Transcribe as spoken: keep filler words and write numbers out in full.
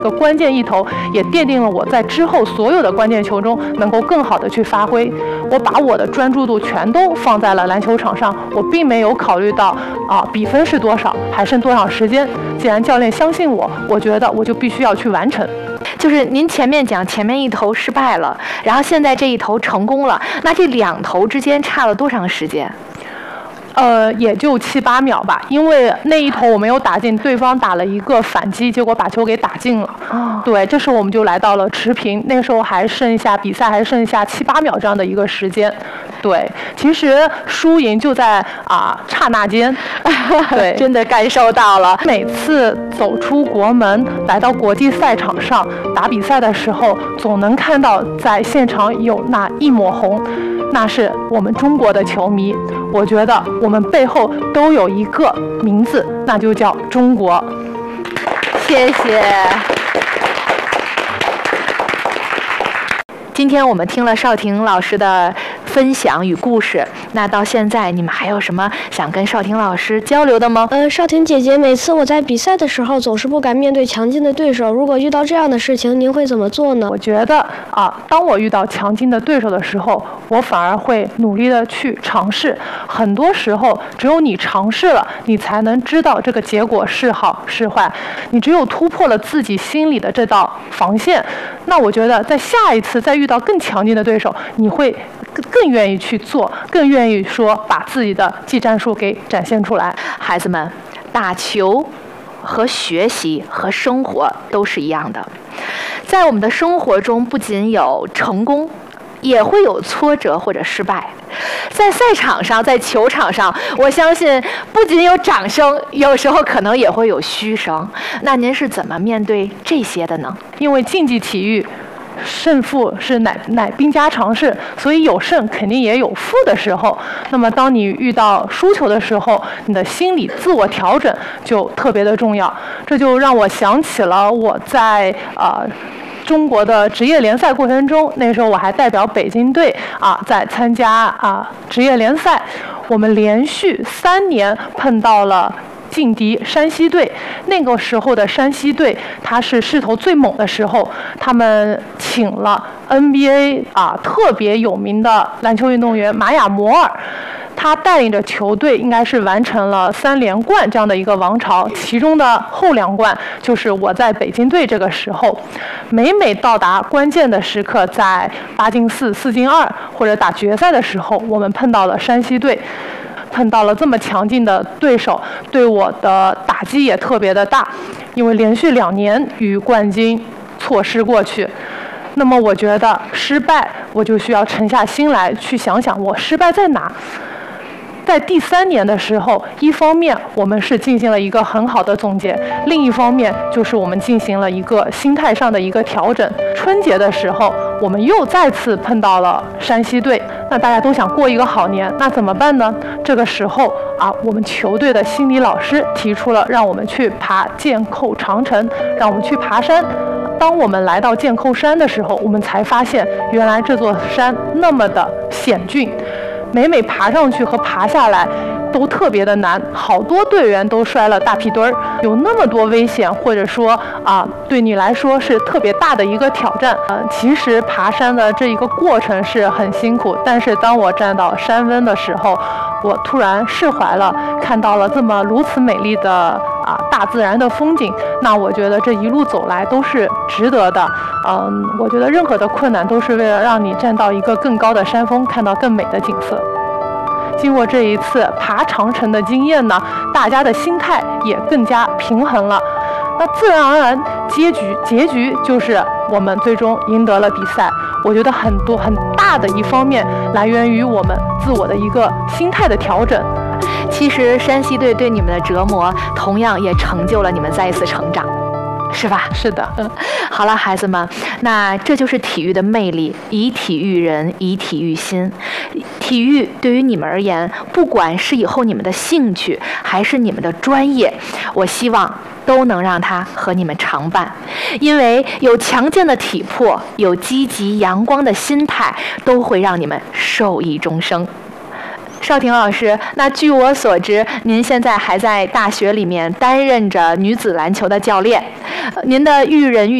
个关键一投也奠定了我在之后所有的关键球中能够更好的去发挥。我把我的专注度全都放在了篮球场上，我并没有考虑到啊比分是多少，还剩多少时间。既然教练相信我，我觉得我就必须要去完成。 就是您前面讲前面一投失败了，然后现在这一投成功了，那这两投之间差了多长时间？ 呃，也就七八秒吧，因为那一投我没有打进，对方打了一个反击，结果把球给打进了。 哦， 对，这时候我们就来到了持平，那时候还剩下比赛还剩下七八秒这样的一个时间。对，其实输赢就在啊刹那间。对， 真的感受到了。 每次走出国门，来到国际赛场上打比赛的时候，总能看到在现场有那一抹红，那是我们中国的球迷。我觉得我们背后都有一个名字，那就叫中国。 谢谢。今天我们听了邵婷老师的分享与故事，那到现在你们还有什么想跟邵婷老师交流的吗？ 呃，邵婷姐姐，每次我在比赛的时候总是不敢面对强劲的对手，如果遇到这样的事情，您会怎么做呢？ 我觉得啊，当我遇到强劲的对手的时候，我反而会努力的去尝试。很多时候，只有你尝试了，你才能知道这个结果是好是坏。你只有突破了自己心里的这道防线，那我觉得在下一次再遇到更强劲的对手，你会更更愿意去做，更愿意说把自己的技战术给展现出来。 孩子们，打球和学习和生活都是一样的，在我们的生活中不仅有成功，也会有挫折或者失败。在赛场上，在球场上，我相信不仅有掌声，有时候可能也会有嘘声。那您是怎么面对这些的呢？ 因为竞技体育胜负是乃乃兵家常事，所以有胜肯定也有负的时候。那么当你遇到输球的时候，你的心理自我调整就特别的重要。这就让我想起了我在呃中国的职业联赛过程中，那时候我还代表北京队啊，在参加啊职业联赛，我们连续三年碰到了劲敌山西队。那个时候的山西队，他是势头最猛的时候，他们请了 N B A 啊特别有名的篮球运动员玛雅摩尔。他带领着球队应该是完成了三连冠这样的一个王朝，其中的后两冠就是我在北京队这个时候。每每到达关键的时刻，在八进四、四进二或者打决赛的时候，我们碰到了山西队，碰到了这么强劲的对手，对我的打击也特别的大，因为连续两年与冠军错失过去。那么我觉得失败，我就需要沉下心来去想想我失败在哪。在第三年的时候，一方面我们是进行了一个很好的总结，另一方面就是我们进行了一个心态上的一个调整。春节的时候，我们又再次碰到了山西队，那大家都想过一个好年，那怎么办呢？这个时候啊，我们球队的心理老师提出了让我们去爬剑扣长城，让我们去爬山。当我们来到剑扣山的时候，我们才发现原来这座山那么的险峻，每每爬上去和爬下来都特别的难，好多队员都摔了大屁墩儿，有那么多危险，或者说啊，对你来说是特别大的一个挑战。呃，其实爬山的这一个过程是很辛苦，但是当我站到山温的时候，我突然释怀了，看到了这么如此美丽的啊大自然的风景，那我觉得这一路走来都是值得的。嗯，我觉得任何的困难都是为了让你站到一个更高的山峰，看到更美的景色。经过这一次爬长城的经验呢，大家的心态也更加平衡了。那自然而然，结局结局就是我们最终赢得了比赛。我觉得很多很大的一方面来源于我们自我的一个心态的调整。 其实山西队对你们的折磨，同样也成就了你们再一次成长，是吧？ 是的。 嗯，好了，孩子们，那这就是体育的魅力，以体育人，以体育心。体育对于你们而言，不管是以后你们的兴趣，还是你们的专业，我希望都能让它和你们常伴。因为有强健的体魄，有积极阳光的心态，都会让你们受益终生。 邵婷老师，那据我所知，您现在还在大学里面担任着女子篮球的教练，呃您的育人育